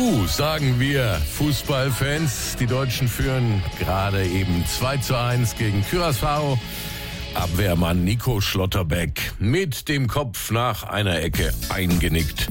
sagen wir Fußballfans. Die Deutschen führen gerade eben 2:1 gegen Curaçao. Abwehrmann Nico Schlotterbeck mit dem Kopf nach einer Ecke eingenickt.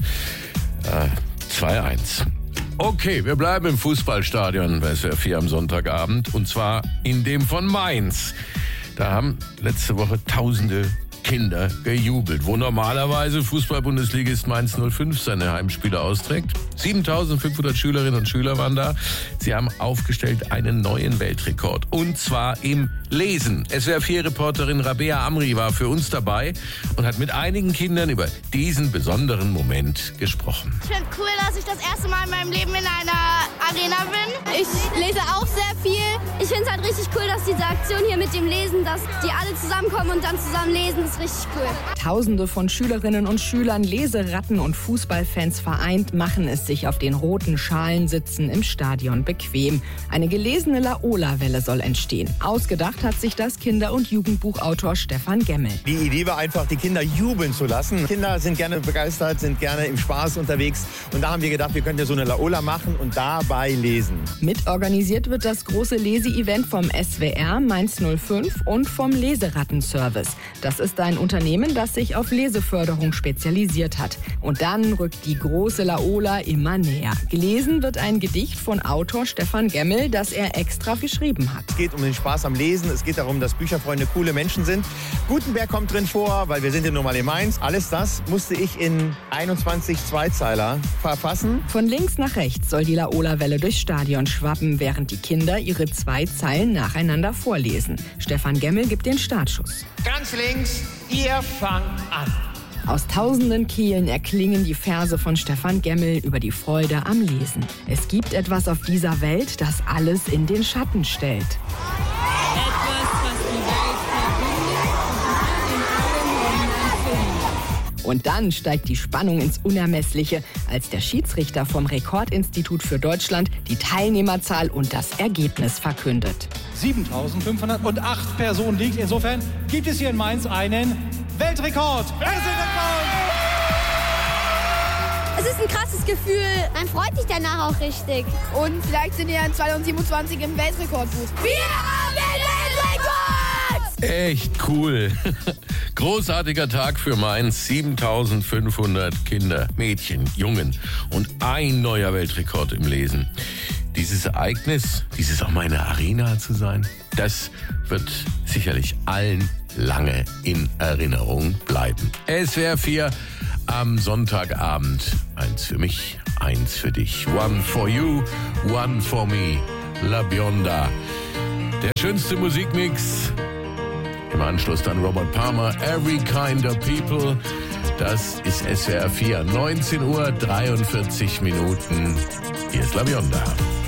2:1. Okay, wir bleiben im Fußballstadion bei SWR 4 am Sonntagabend. Und zwar in dem von Mainz. Da haben letzte Woche Tausende Kinder gejubelt, wo normalerweise Fußball-Bundesligist Mainz 05 seine Heimspiele austrägt. 7.500 Schülerinnen und Schüler waren da. Sie haben aufgestellt einen neuen Weltrekord. Und zwar im Lesen. SWR 4-Reporterin Rabea Amri war für uns dabei und hat mit einigen Kindern über diesen besonderen Moment gesprochen. Ich finde cool, dass ich das erste Mal in meinem Leben in einer Arena bin. Ich lese auch sehr viel. Ich finde es halt richtig cool, dass diese Aktion hier mit dem Lesen, dass die alle zusammenkommen und dann zusammen lesen, ist richtig cool. Tausende von Schülerinnen und Schülern, Leseratten und Fußballfans vereint, machen es sich auf den roten Schalensitzen im Stadion bequem. Eine gelesene Laola-Welle soll entstehen. Ausgedacht hat sich das Kinder- und Jugendbuchautor Stefan Gemmel. Die Idee war einfach, die Kinder jubeln zu lassen. Kinder sind gerne begeistert, sind gerne im Spaß unterwegs. Und da haben wir gedacht, wir könnten ja so eine Laola machen und dabei lesen. Mitorganisiert wird das große Lese-Event vom SWR, Mainz 05 und vom Leseratten-Service. Das ist ein Unternehmen, das sich auf Leseförderung spezialisiert hat. Und dann rückt die große Laola immer näher. Gelesen wird ein Gedicht von Autor Stefan Gemmel, das er extra geschrieben hat. Es geht um den Spaß am Lesen, es geht darum, dass Bücherfreunde coole Menschen sind. Gutenberg kommt drin vor, weil wir sind ja nun mal in Mainz. Alles das musste ich in 21 Zweizeiler verfassen. Von links nach rechts soll die Laola-Welle durchs Stadion schwappen, während die Kinder ihre 2 Zeilen nacheinander vorlesen. Stefan Gemmel gibt den Startschuss. Ganz links, ihr fangt an. Aus tausenden Kehlen erklingen die Verse von Stefan Gemmel über die Freude am Lesen. Es gibt etwas auf dieser Welt, das alles in den Schatten stellt. Und dann steigt die Spannung ins Unermessliche, als der Schiedsrichter vom Rekordinstitut für Deutschland die Teilnehmerzahl und das Ergebnis verkündet. 7.508 Personen liegt. Insofern gibt es hier in Mainz einen Weltrekord. Es ist ein krasses Gefühl. Man freut sich danach auch richtig. Und vielleicht sind wir in 2027 im Weltrekordbuch. Wir haben den Weltrekord! Echt cool. Großartiger Tag für Mainz. 7.500 Kinder, Mädchen, Jungen und ein neuer Weltrekord im Lesen. Dieses Ereignis, dieses auch mal eine Arena zu sein, das wird sicherlich allen lange in Erinnerung bleiben. SWR 4 am Sonntagabend. Eins für mich, eins für dich. One for you, one for me. La Bionda. Der schönste Musikmix. Im Anschluss dann Robert Palmer, Every Kind of People. Das ist SWR 4, 19:43 Uhr. Hier ist La Bionda.